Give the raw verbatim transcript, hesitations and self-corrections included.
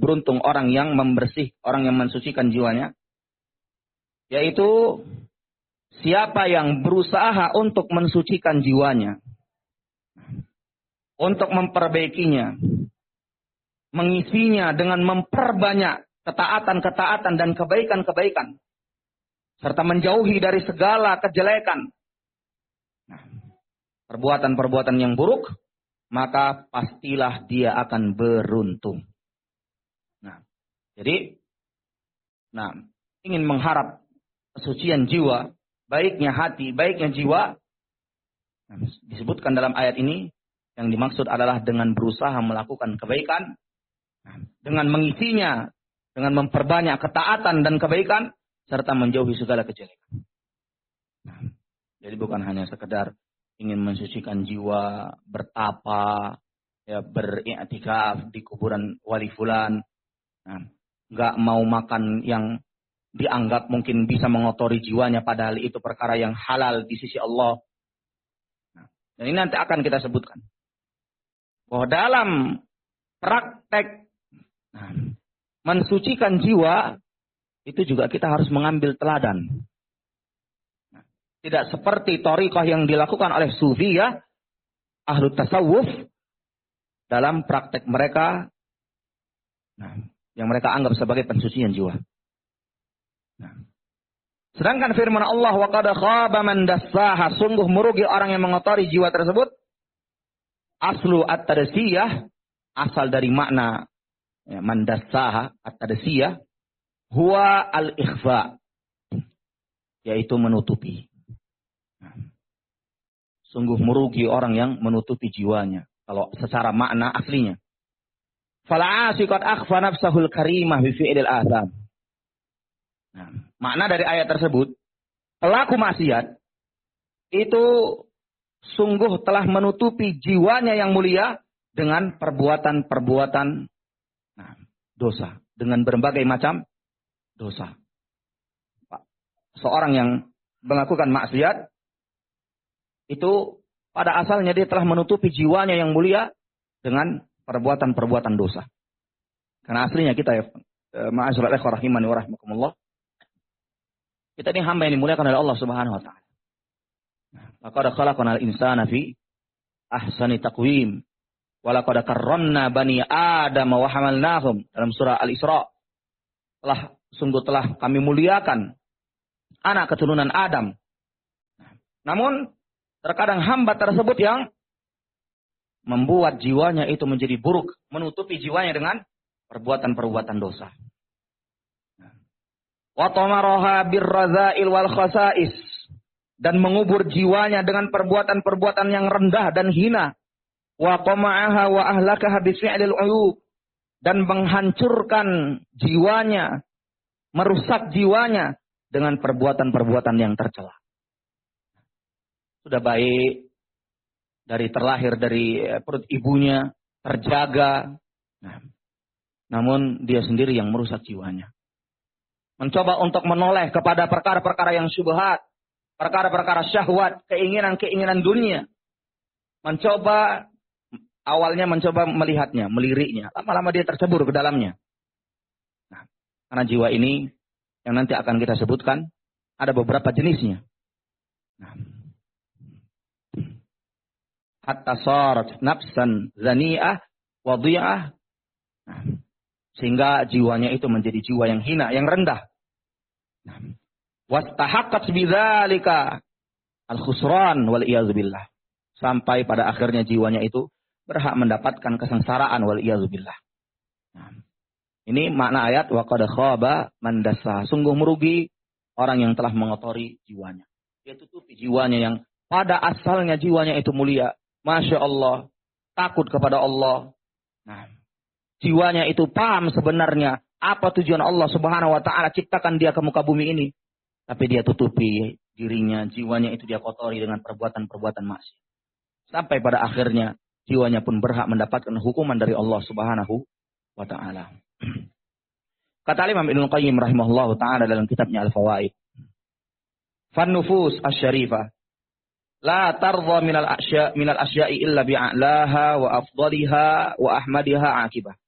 beruntung orang yang membersih, orang yang mensucikan jiwanya. Yaitu siapa yang berusaha untuk mensucikan jiwanya, untuk memperbaikinya, mengisinya dengan memperbanyak ketaatan-ketaatan dan kebaikan-kebaikan, serta menjauhi dari segala kejelekan, nah, perbuatan-perbuatan yang buruk, maka pastilah dia akan beruntung. Nah, jadi, nah, ingin mengharap kesucian jiwa, baiknya hati, baiknya jiwa, nah, disebutkan dalam ayat ini, yang dimaksud adalah dengan berusaha melakukan kebaikan, nah, dengan mengisinya, dengan memperbanyak ketaatan dan kebaikan, serta menjauhi segala kejelekan. Nah, jadi bukan hanya sekedar ingin mensucikan jiwa, bertapa, ya, beriktikaf di kuburan wali fulan, nah, nggak mau makan yang dianggap mungkin bisa mengotori jiwanya, padahal itu perkara yang halal di sisi Allah. Nah, dan ini nanti akan kita sebutkan bahwa dalam praktek nah, mensucikan jiwa itu juga kita harus mengambil teladan. Nah, tidak seperti thariqah yang dilakukan oleh sufi, ya, ahlu tasawuf dalam praktek mereka, nah, yang mereka anggap sebagai pensucian jiwa. Nah, sedangkan firman Allah, wa qad khaba man dassaha, sungguh merugi orang yang mengotori jiwa tersebut. Aslu at-tadasiyah, asal dari makna ya, man dassaha, at-tadasiyah, huwa al-ikhfa, yaitu menutupi. Nah, sungguh merugi orang yang menutupi jiwanya, kalau secara makna aslinya. Fal'asi qad akhfa nafsahul karimah bi fi'lil atham. Nah, makna dari ayat tersebut, pelaku maksiat itu sungguh telah menutupi jiwanya yang mulia dengan perbuatan-perbuatan nah, dosa, dengan berbagai macam dosa. Seorang yang melakukan maksiat itu pada asalnya dia telah menutupi jiwanya yang mulia dengan perbuatan-perbuatan dosa. Karena aslinya kita ya, ma'asyiral ikhwah rahimani wa rahimakumullah, kita ini hamba yang dimuliakan oleh Allah Subhanahu wa taala. Laqad khalaqnal insana fi ahsani taqwim wa laqad karramna bani Adam wa hamalnahum, dalam surah Al-Isra. Telah sungguh telah kami muliakan anak keturunan Adam. Namun terkadang hamba tersebut yang membuat jiwanya itu menjadi buruk, menutupi jiwanya dengan perbuatan-perbuatan dosa. Wa tamaraha birradha'il wal khasa'is, dan mengubur jiwanya dengan perbuatan-perbuatan yang rendah dan hina. Wa qama'aha wa ahlakaha bi fi'lil 'uyub, dan menghancurkan jiwanya, merusak jiwanya dengan perbuatan-perbuatan yang tercela. Sudah baik dari terlahir dari perut ibunya, terjaga, nah, namun dia sendiri yang merusak jiwanya. Mencoba untuk menoleh kepada perkara-perkara yang syubhat, perkara-perkara syahwat, keinginan-keinginan dunia. Mencoba, awalnya mencoba melihatnya, meliriknya. Lama-lama dia tercebur ke dalamnya. Nah, karena jiwa ini, yang nanti akan kita sebutkan, ada beberapa jenisnya. Nah, hatta sarat nafsan zani'ah wadhi'ah. Nah, sehingga jiwanya itu menjadi jiwa yang hina, yang rendah. Wastahaqqat bidzalika al-khusran wal iyaz billah. Sampai pada akhirnya jiwanya itu berhak mendapatkan kesengsaraan wal iyaz billah. Nah, ini makna ayat wa qad khaba man dassaha. Sungguh merugi orang yang telah mengotori jiwanya. Dia tutupi jiwanya yang pada asalnya jiwanya itu mulia. Masya Allah, takut kepada Allah. Nah, jiwanya itu paham sebenarnya apa tujuan Allah Subhanahu wa taala ciptakan dia ke muka bumi ini. Tapi dia tutupi dirinya, jiwanya itu dia kotori dengan perbuatan-perbuatan maksiat. Sampai pada akhirnya jiwanya pun berhak mendapatkan hukuman dari Allah Subhanahu wa taala. Kata Imam Ibnu Qayyim rahimahullahu taala dalam kitabnya Al-Fawaid, "Fan nufus asy-syarifah la tardha minal asya minal asya'i illa bi'alaha wa afdaliha wa ahmadiha akibah."